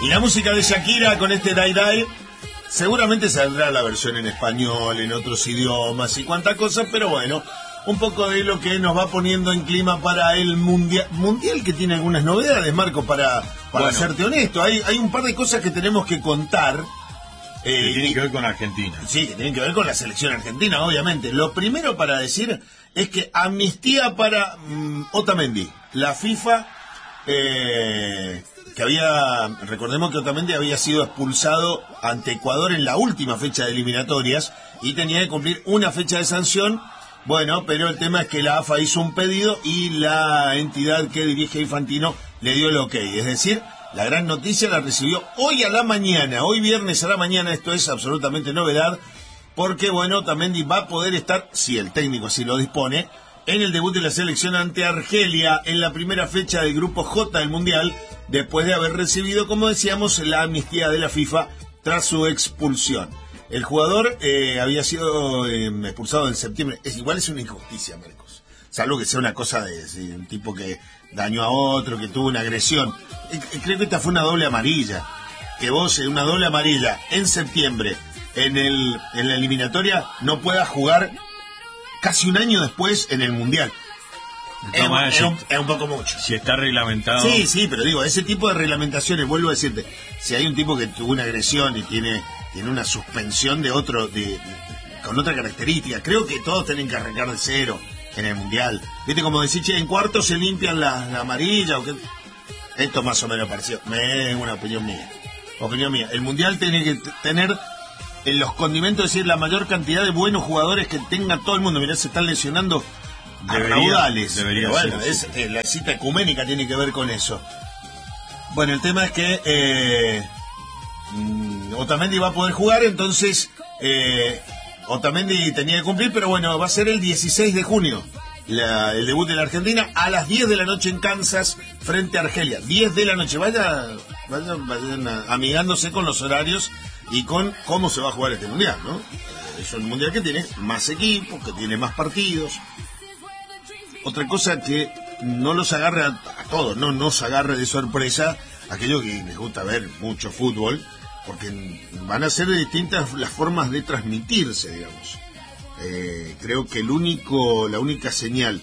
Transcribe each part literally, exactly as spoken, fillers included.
Y la música de Shakira con este Dai Dai, seguramente saldrá la versión en español, en otros idiomas y cuánta cosa, pero bueno, un poco de lo que nos va poniendo en clima para el mundial, mundial que tiene algunas novedades, Marco, para, para bueno, serte honesto. Hay, hay un par de cosas que tenemos que contar. Eh, que tienen que ver con Argentina. Sí, que tienen que ver con la selección argentina, obviamente. Lo primero para decir es que amnistía para um, Otamendi. La FIFA, eh, que había, recordemos que Otamendi había sido expulsado ante Ecuador en la última fecha de eliminatorias y tenía que cumplir una fecha de sanción. Bueno, pero el tema es que la A F A hizo un pedido y la entidad que dirige Infantino le dio el ok. Es decir, la gran noticia la recibió hoy a la mañana, hoy viernes a la mañana. Esto es absolutamente novedad, porque bueno, Otamendi va a poder estar, si el técnico así lo dispone, en el debut de la selección ante Argelia en la primera fecha del grupo J del Mundial, después de haber recibido, como decíamos, la amnistía de la FIFA tras su expulsión. El jugador eh, había sido eh, expulsado en septiembre. Es igual, es una injusticia, Marcos. Salvo que sea una cosa de, de un tipo que dañó a otro, que tuvo una agresión. Eh, creo que esta fue una doble amarilla. Que vos, en una doble amarilla, en septiembre, en el en la eliminatoria, no puedas jugar casi un año después en el Mundial. Es, no, es, si, un, es un poco mucho. Si está reglamentado. Sí, sí, pero digo, ese tipo de reglamentaciones, vuelvo a decirte, si hay un tipo que tuvo una agresión y tiene, tiene una suspensión de otro, de, de, con otra característica, creo que todos tienen que arrancar de cero en el Mundial. Viste, como decir, che, en cuarto se limpian las la amarillas, o qué. Esto más o menos pareció. Es una opinión mía. Opinión mía. El Mundial tiene que t- tener en los condimentos, es decir, la mayor cantidad de buenos jugadores que tenga todo el mundo. Mirá, se están lesionando a raudales. Debería bueno, ser, es, sí. eh, la cita ecuménica tiene que ver con eso. Bueno, el tema es que eh, mm, Otamendi va a poder jugar, entonces eh, Otamendi tenía que cumplir, pero bueno, va a ser el dieciséis de junio la, el debut de la Argentina a las diez de la noche en Kansas frente a Argelia. diez de la noche, vaya, vayan, vayan amigándose con los horarios y con cómo se va a jugar este mundial, ¿no? Es un mundial que tiene más equipos, que tiene más partidos. Otra cosa que no los agarre a, a todos, no nos agarre de sorpresa aquellos que les gusta ver mucho fútbol, porque van a ser distintas las formas de transmitirse, digamos. Eh, creo que el único, la única señal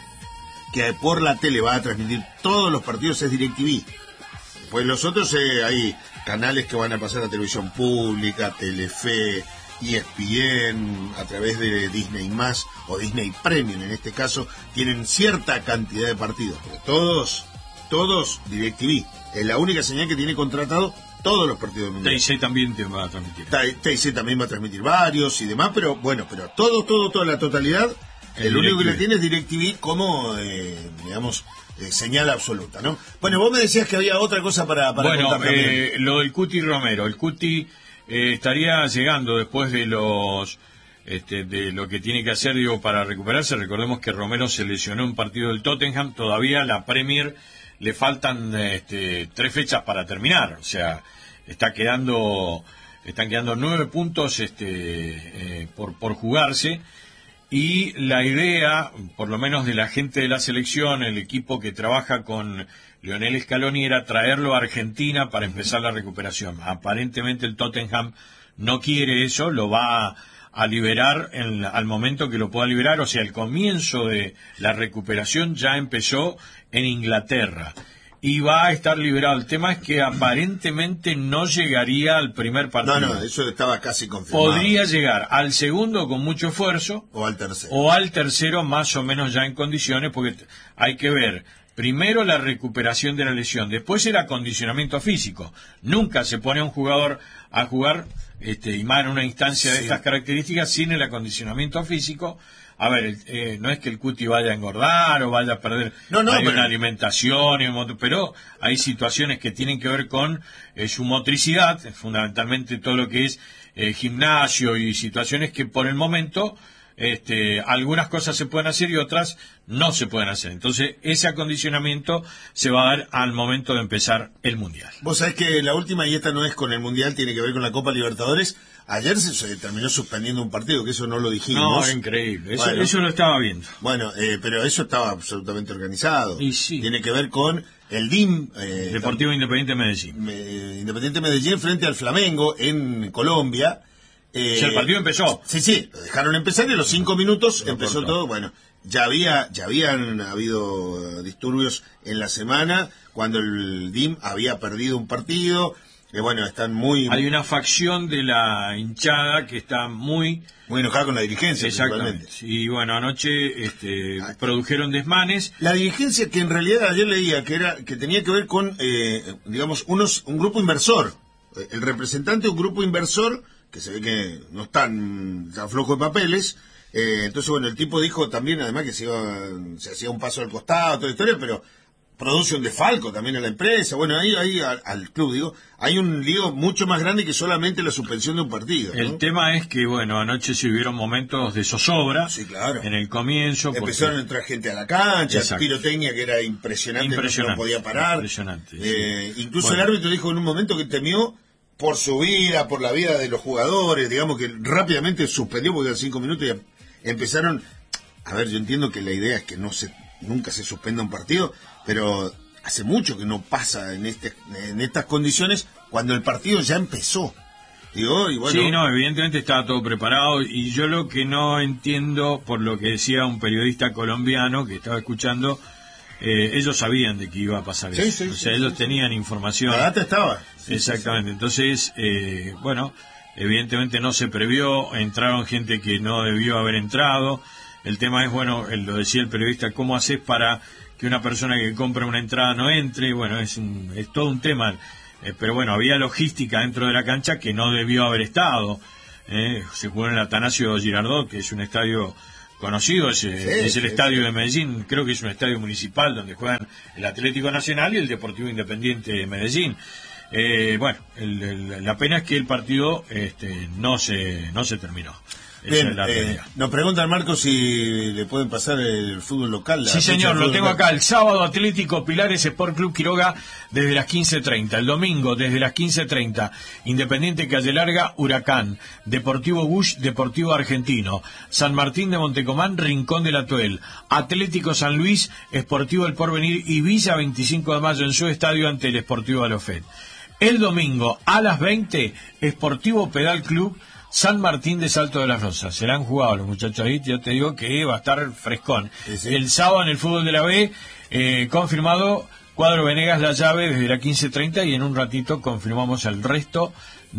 que por la tele va a transmitir todos los partidos es DirecTV. Pues los otros eh, hay canales que van a pasar a televisión pública, Telefe, E S P N, a través de Disney más o Disney Premium en este caso, tienen cierta cantidad de partidos, pero todos, todos DirecTV. Es la única señal que tiene contratado todos los partidos del mundial. T I C también te va a transmitir. T I C también va a transmitir varios y demás, pero bueno, pero todo, todo, toda la totalidad, el, el único que le tiene es DirecTV como, eh, digamos, eh, señal absoluta, ¿no? Bueno, vos me decías que había otra cosa para, para bueno, contar también. Eh, lo del Cuti Romero. El Cuti eh, estaría llegando después de los este, de lo que tiene que hacer, digo, para recuperarse. Recordemos que Romero se lesionó en un partido del Tottenham. Todavía la Premier le faltan este, tres fechas para terminar. O sea, está quedando, están quedando nueve puntos este, eh, por, por jugarse. Y la idea, por lo menos de la gente de la selección, el equipo que trabaja con Lionel Scaloni, era traerlo a Argentina para empezar la recuperación. Aparentemente el Tottenham no quiere eso, lo va a liberar en, al momento que lo pueda liberar. O sea, el comienzo de la recuperación ya empezó en Inglaterra y va a estar liberado. El tema es que aparentemente no llegaría al primer partido. No, no, eso estaba casi confirmado. Podría llegar al segundo con mucho esfuerzo. O al tercero. O al tercero más o menos ya en condiciones, porque hay que ver primero la recuperación de la lesión, después el acondicionamiento físico. Nunca se pone a un jugador a jugar, este, y más en una instancia de sí. estas características, sin el acondicionamiento físico. A ver, eh, no es que el Cuti vaya a engordar o vaya a perder, no, no, hay pero... una alimentación, pero hay situaciones que tienen que ver con eh, su motricidad, fundamentalmente todo lo que es eh, gimnasio y situaciones que por el momento este, algunas cosas se pueden hacer y otras no se pueden hacer. Entonces, ese acondicionamiento se va a dar al momento de empezar el Mundial. Vos sabés que la última, y esta no es con el Mundial, tiene que ver con la Copa Libertadores. Ayer se, se terminó suspendiendo un partido, que eso no lo dijimos. No, increíble. Eso, bueno, eso lo estaba viendo. Bueno, eh, pero eso estaba absolutamente organizado. Y sí. Tiene que ver con el D I M. Eh, Deportivo Independiente Medellín. Eh, Independiente Medellín frente al Flamengo en Colombia. Eh, o sea, el partido empezó. Sí, sí, lo dejaron empezar y a los cinco minutos Lo empezó cortó. todo. Bueno, ya había ya habían habido disturbios en la semana cuando el D I M había perdido un partido. Que bueno, están muy... Hay una facción de la hinchada que está muy... Muy enojada con la dirigencia. Exactamente. Y bueno, anoche este, produjeron desmanes. La dirigencia que en realidad ayer leía que era que tenía que ver con, eh, digamos, unos un grupo inversor. El representante de un grupo inversor, que se ve que no están tan flojo de papeles. Eh, entonces, bueno, el tipo dijo también, además, que se, iba, se hacía un paso al costado, toda la historia, pero... produce un desfalco también a la empresa. Bueno, ahí, ahí al, al club, digo, hay un lío mucho más grande que solamente la suspensión de un partido, ¿no? El tema es que, bueno, anoche se hubieron momentos de zozobra. Sí, claro. En el comienzo. Empezaron porque... a entrar gente a la cancha, Exacto. pirotecnia que era impresionante, impresionante no se podía parar. Impresionante. Eh, sí. Incluso bueno. el árbitro dijo en un momento que temió por su vida, por la vida de los jugadores, digamos que rápidamente suspendió porque eran cinco minutos y empezaron... A ver, yo entiendo que la idea es que no se nunca se suspenda un partido, pero hace mucho que no pasa en este en estas condiciones cuando el partido ya empezó. Digo, y bueno, sí, no, evidentemente estaba todo preparado y yo lo que no entiendo, por lo que decía un periodista colombiano que estaba escuchando, eh, ellos sabían de que iba a pasar sí, eso. sí, o sea, sí, ellos sí, tenían sí. información. La data estaba. Sí, Exactamente. sí, sí. Entonces, eh, bueno, evidentemente no se previó, entraron gente que no debió haber entrado. El tema es, bueno, lo decía el periodista, ¿cómo haces para que una persona que compra una entrada no entre? Bueno, es, un, es todo un tema. Eh, pero bueno, había logística dentro de la cancha que no debió haber estado. Eh, se jugó en el Atanasio Girardot, que es un estadio conocido, es, sí, es el sí, estadio sí. de Medellín, creo que es un estadio municipal donde juegan el Atlético Nacional y el Deportivo Independiente de Medellín. Eh, bueno, el, el, la pena es que el partido este, no se no se terminó. Bien, eh, nos preguntan, Marcos, si le pueden pasar el fútbol local. Sí, señor, lo tengo local. acá. El sábado, Atlético Pilares Sport Club Quiroga desde las quince treinta. El domingo, desde las quince treinta, Independiente Calle Larga, Huracán. Deportivo Bush, Deportivo Argentino. San Martín de Montecomán, Rincón de la Tuel. Atlético San Luis, Sportivo El Porvenir y Villa veinticinco de mayo en su estadio ante el Sportivo Alofet. El domingo, a las veinte, Sportivo Pedal Club, San Martín de Salto de las Rosas. Se la han jugado los muchachos ahí, yo te digo que va a estar frescón. Sí, sí. El sábado en el fútbol de la B, eh, confirmado Cuadro Venegas La Llave desde la quince treinta y en un ratito confirmamos el resto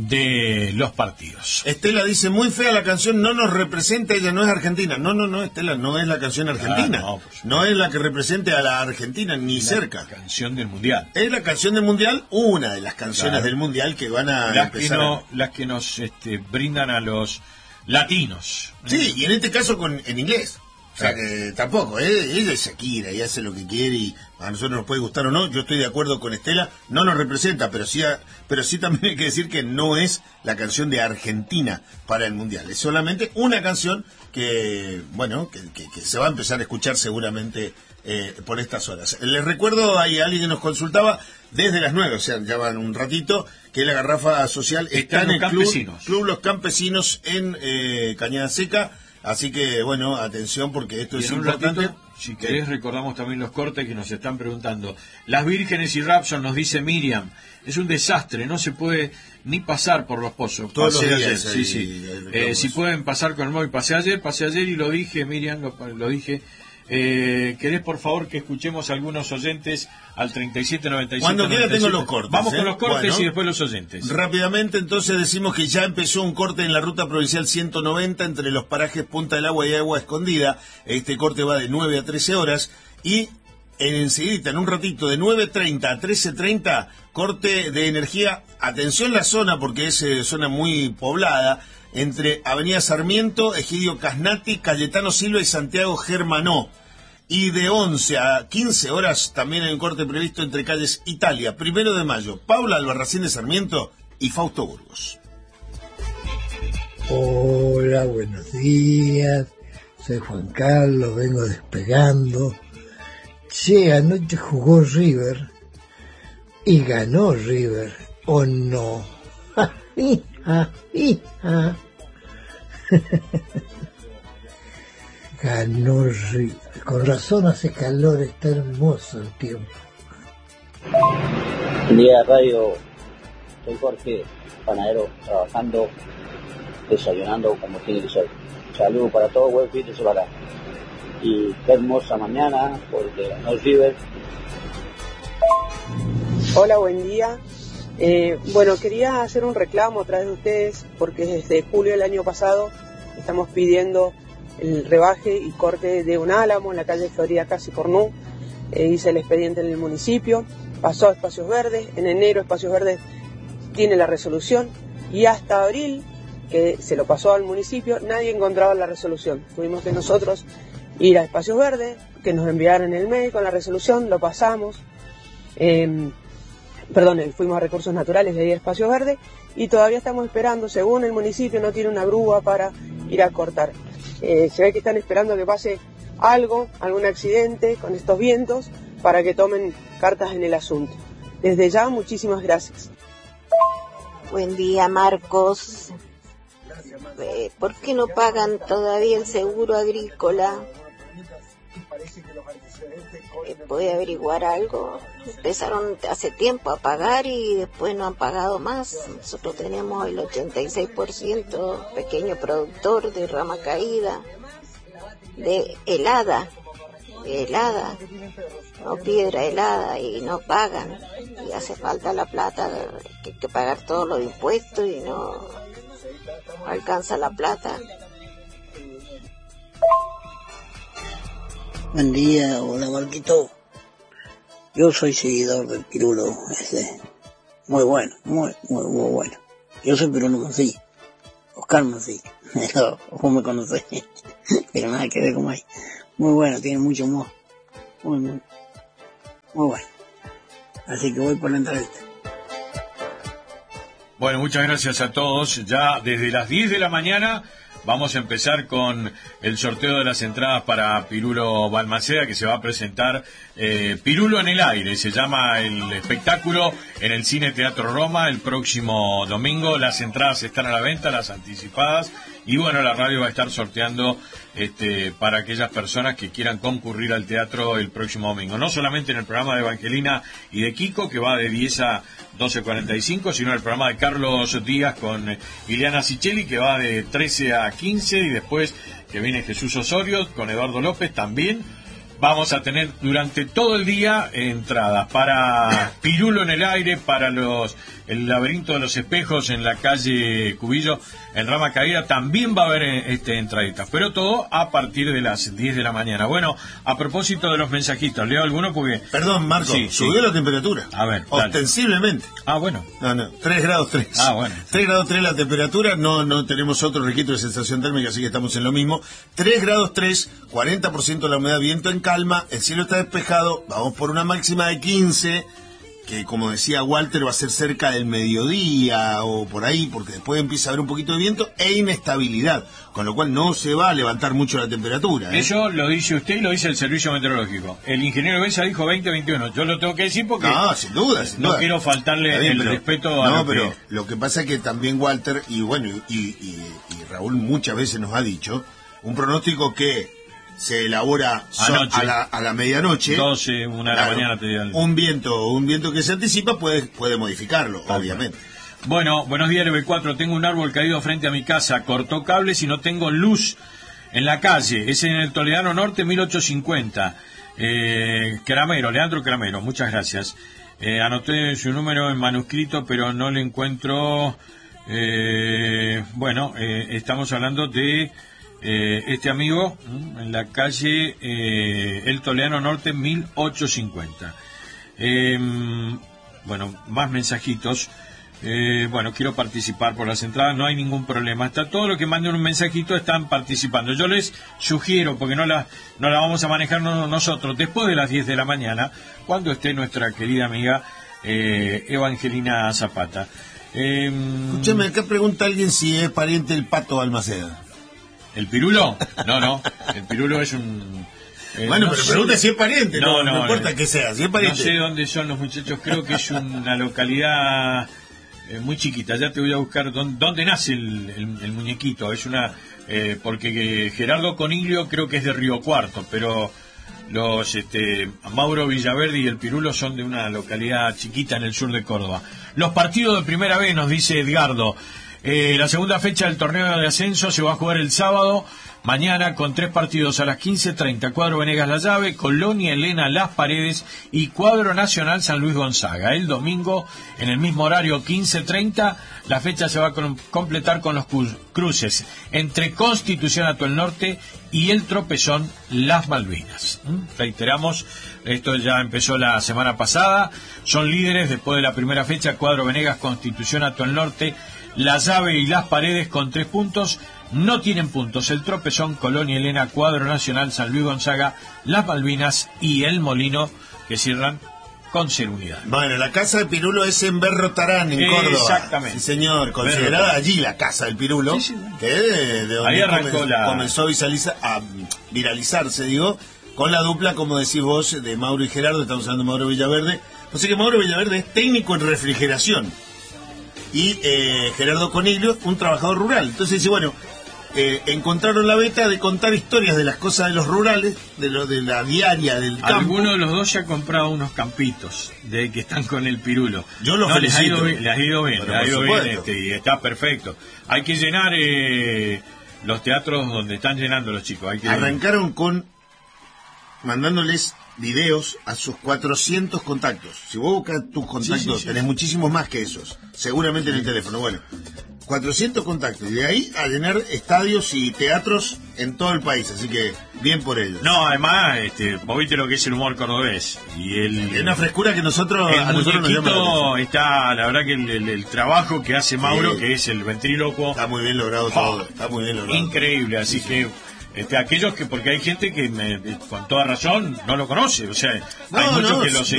de los partidos. Estela dice, muy fea la canción, no nos representa, ella no es argentina. No, no, no, Estela, no es la canción argentina. Ah, no, pues, no es la que represente a la Argentina, ni la cerca. La canción del Mundial. Es la canción del Mundial, una de las canciones claro. del Mundial que van a las empezar que no, a... Las que nos este, brindan a los latinos. Sí, y en este caso con en inglés. O sea que tampoco, ¿eh? Ella es Shakira y hace lo que quiere y a nosotros nos puede gustar o no. Yo estoy de acuerdo con Estela, no nos representa, pero sí, a, pero sí también hay que decir que no es la canción de Argentina para el Mundial. Es solamente una canción que, bueno, que, que, que se va a empezar a escuchar seguramente eh, por estas horas. Les recuerdo, hay alguien que nos consultaba desde las nueve, o sea, ya van un ratito, que la garrafa social está, está en el club, club Los Campesinos en eh, Cañada Seca. Así que, bueno, atención porque esto es importante. Ratito, si querés, recordamos también los cortes que nos están preguntando. Las vírgenes y Rapson, nos dice Miriam, es un desastre, no se puede ni pasar por los pozos. Todos pasé los días, ayer, ahí, sí, sí. ahí, Eh, si pueden pasar con el móvil, pasé ayer, pasé ayer y lo dije, Miriam, lo, lo dije. Eh, ¿Querés, por favor, que escuchemos a algunos oyentes al treinta y siete noventa y siete? Cuando quiera tengo los cortes. Vamos ¿eh? con los cortes bueno, y después los oyentes. Rápidamente, entonces, decimos que ya empezó un corte en la ruta provincial ciento noventa entre los parajes Punta del Agua y Agua Escondida. Este corte va de nueve a trece horas y enseguida, en un ratito, de nueve treinta a trece treinta, corte de energía. Atención la zona, porque es eh, zona muy poblada, entre Avenida Sarmiento, Egidio Casnati, Cayetano Silva y Santiago Germanó. Y de once a quince horas también hay un corte previsto entre calles Italia, Primero de Mayo, Paula Albarracín de Sarmiento y Fausto Burgos. Hola, buenos días. Soy Juan Carlos, vengo despegando. Che, anoche jugó River y ganó River, ¿o no? ¡Ja, hija, hija! Ganó River. Con razón hace calor, está hermoso el tiempo. Buen día, radio. Soy Jorge, panadero, trabajando, desayunando como tiene que ser. Saludos para todos, buen fin de semana. Y qué hermosa mañana, porque no River. Hola, buen día. Eh, bueno, quería hacer un reclamo a través de ustedes, porque desde julio del año pasado estamos pidiendo el rebaje y corte de un álamo en la calle Florida Casi Cornú. Eh, hice el expediente en el municipio, pasó a Espacios Verdes, en enero Espacios Verdes tiene la resolución y hasta abril, que se lo pasó al municipio, nadie encontraba la resolución. Tuvimos que nosotros ir a Espacios Verdes, que nos enviaran el mail con la resolución, lo pasamos, eh, perdón, fuimos a Recursos Naturales de ahí a Espacios Verdes y todavía estamos esperando, según el municipio no tiene una grúa para ir a cortar. Eh, se ve que están esperando que pase algo, algún accidente con estos vientos para que tomen cartas en el asunto. Desde ya, muchísimas gracias. Buen día, Marcos. Eh, ¿Por qué no pagan todavía el seguro agrícola? Eh, ¿Puede averiguar algo? Empezaron hace tiempo a pagar y después no han pagado más. Nosotros tenemos el ochenta y seis por ciento pequeño productor de rama caída, de helada, de helada, no piedra helada, y no pagan. Y hace falta la plata, que hay que pagar todos los impuestos y no alcanza la plata. Buen día, hola Marquito. Yo soy seguidor del Pirulo, ese. Muy bueno, muy, muy, muy bueno. Yo soy Pirulo Mancilla, Oscar Mancilla. Vos me conocés, pero nada que ver con ahí. Muy bueno, tiene mucho humor. Muy, muy, muy bueno. Así que voy por la entrevista. Bueno, muchas gracias a todos. Ya desde las diez de la mañana vamos a empezar con el sorteo de las entradas para Pirulo Balmaceda, que se va a presentar eh, Pirulo en el aire. Se llama el espectáculo en el Cine Teatro Roma el próximo domingo. Las entradas están a la venta, las anticipadas. Y bueno, la radio va a estar sorteando este, para aquellas personas que quieran concurrir al teatro el próximo domingo. No solamente en el programa de Evangelina y de Kiko, que va de diez a doce cuarenta y cinco, sino en el programa de Carlos Díaz con Ileana Sicheli, que va de trece a quince, y después que viene Jesús Osorio con Eduardo López también. Vamos a tener durante todo el día entradas para Pirulo en el aire, para los el laberinto de los espejos en la calle Cubillo, en Rama Caída, también va a haber este, entraditas, pero todo a partir de las diez de la mañana. Bueno, a propósito de los mensajitos, leo alguno porque... Perdón, Marco, sí, subió sí. la temperatura. A ver, ostensiblemente. Dale. Ah, bueno. No, no, tres grados tres. Ah, bueno. tres grados tres la temperatura, no no tenemos otro registro de sensación térmica, así que estamos en lo mismo. tres grados tres, cuarenta por ciento la humedad, viento en calma, el cielo está despejado, vamos por una máxima de quince, que como decía Walter va a ser cerca del mediodía o por ahí, porque después empieza a haber un poquito de viento e inestabilidad, con lo cual no se va a levantar mucho la temperatura, ¿eh? Eso lo dice usted y lo dice el servicio meteorológico. El ingeniero Besa dijo veinte veintiuno. Yo lo tengo que decir porque no, sin duda, sin no duda. quiero faltarle bien, el pero, respeto a no, lo pero que... lo que pasa es que también Walter y bueno y, y, y Raúl muchas veces nos ha dicho un pronóstico que se elabora so, a, la, a la medianoche, doce, una de claro, la mañana te digan. un viento un viento que se anticipa puede puede modificarlo, ah, obviamente. Bueno, buenos días, L B cuatro. Tengo un árbol caído frente a mi casa, cortó cables y no tengo luz en la calle. Es en el Toledano Norte, mil ochocientos cincuenta. Eh, Cramero, Leandro Cramero, muchas gracias. Eh, anoté su número en manuscrito, pero no le encuentro. Eh, bueno, eh, estamos hablando de eh, este amigo en la calle eh, El Toledano Norte, mil ochocientos cincuenta. Eh, bueno, más mensajitos. Eh, bueno, quiero participar por las entradas, no hay ningún problema. Hasta todo lo que manden un mensajito están participando. Yo les sugiero, porque no la, no la vamos a manejar nosotros, después de las diez de la mañana, cuando esté nuestra querida amiga eh, Evangelina Zapata. Eh, Escúchame, acá pregunta alguien si es pariente del Pato Balmaceda. ¿El Pirulo? No, no, el Pirulo es un... Eh, bueno, no pero sé, pregunta si es pariente, no, no, no importa no, que sea, si es pariente. No sé dónde son los muchachos, creo que es una localidad... Eh, muy chiquita, ya te voy a buscar dónde, dónde nace el, el, el muñequito. Es una eh, porque eh, Gerardo Coniglio creo que es de Río Cuarto, pero Los este, Mauro Villaverde y el Pirulo son de una localidad chiquita en el sur de Córdoba. Los partidos de primera vez, nos dice Edgardo. Eh, la segunda fecha del torneo de ascenso se va a jugar el sábado, mañana, con tres partidos a las quince treinta. Cuadro Venegas La Llave, Colonia Elena Las Paredes y Cuadro Nacional San Luis Gonzaga. El domingo, en el mismo horario, quince treinta, la fecha se va a com- completar con los cru- cruces entre Constitución Atuel Norte y el Tropezón Las Malvinas. ¿Mm? Reiteramos, esto ya empezó la semana pasada. Son líderes después de la primera fecha, Cuadro Venegas, Constitución Atuel Norte, La Llave y Las Paredes con tres puntos. No tienen puntos el Tropezón, Colonia Elena, Cuadro Nacional, San Luis Gonzaga, Las Malvinas y El Molino, que cierran con cero unidades. Bueno, la casa del Pirulo es en Berro Tarán, en Córdoba. Exactamente. Sí, señor, considerada allí la casa del Pirulo, sí, sí, bueno. que es de, de donde ahí arrancó come, la... comenzó a, visualiza, a viralizarse, digo, con la dupla, como decís vos, de Mauro y Gerardo. Estamos hablando de Mauro Villaverde. O sea que Mauro Villaverde es técnico en refrigeración. Y eh, Gerardo Coniglio, un trabajador rural. Entonces dice, bueno, eh, encontraron la beta de contar historias de las cosas de los rurales, de lo de la diaria del campo. Alguno de los dos ya ha comprado unos campitos de que están con el Pirulo. Yo los no, felicito. Les ha ido bien, les ha ido bien, les ha ido bien este, y está perfecto. Hay que llenar eh, los teatros donde están llenando los chicos. Hay que Arrancaron llenar. con mandándoles videos a sus cuatrocientos contactos. Si vos buscas tus contactos, sí, sí, sí. tenés muchísimos más que esos, seguramente en el teléfono. Bueno, cuatrocientos contactos, y de ahí a llenar estadios y teatros en todo el país, así que bien por ellos. No, además, este, vos viste lo que es el humor cordobés. Y el, es una frescura que nosotros, el a nosotros nos llama la está, la verdad que el, el, el trabajo que hace Mauro, sí. que es el ventrílocuo, está muy bien logrado oh, todo, está muy bien logrado. Increíble, así sí, que... Sí. Este, aquellos que, porque hay gente que me, con toda razón no lo conoce, o sea, no, hay muchos no, que lo sí,